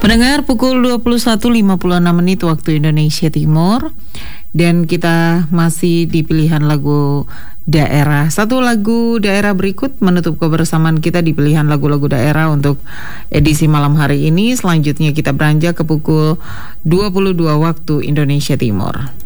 Pendengar, pukul 21.56 waktu Indonesia Timur. Dan kita masih di pilihan lagu daerah. Satu lagu daerah berikut menutup kebersamaan kita di pilihan lagu-lagu daerah untuk edisi malam hari ini. Selanjutnya kita beranjak ke pukul 22 waktu Indonesia Timur.